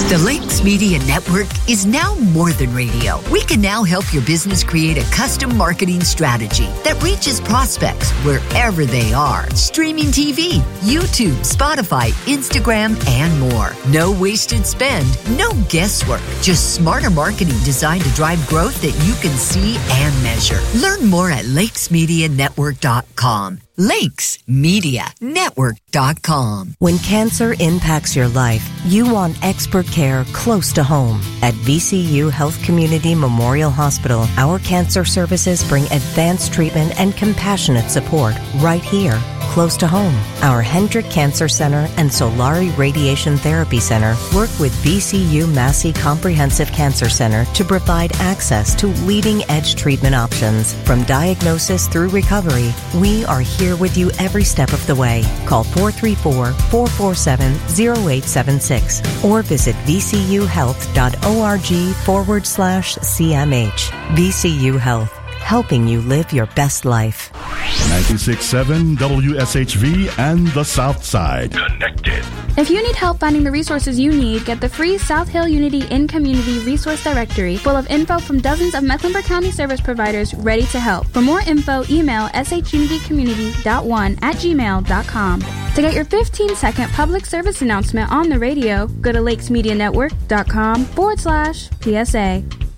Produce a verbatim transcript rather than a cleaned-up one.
The Lakes Media Network is now more than radio. We can now help your business create a custom marketing strategy that reaches prospects wherever they are. Streaming T V, YouTube, Spotify, Instagram, and more. No wasted spend, no guesswork. Just smarter marketing designed to drive growth that you can see and measure. Learn more at lakes media network dot com. lakes media network dot com. When cancer impacts your life, you want expert care close to home. At V C U Health Community Memorial Hospital, our cancer services bring advanced treatment and compassionate support right here, close to home. Our Hendrick Cancer Center and Solari Radiation Therapy Center work with V C U Massey Comprehensive Cancer Center to provide access to leading-edge treatment options. From diagnosis through recovery, we are here with you every step of the way. Call four three four, four four seven, zero eight seven six or visit vcuhealth.org forward slash CMH. V C U Health, helping you live your best life. ninety-six point seven W S H V and the South Side. Connected. If you need help finding the resources you need, get the free South Hill Unity in-Community Resource Directory full of info from dozens of Mecklenburg County service providers ready to help. For more info, email shunitycommunity dot one at gmail dot com. To get your fifteen-second public service announcement on the radio, go to lakes media network dot com forward slash P S A.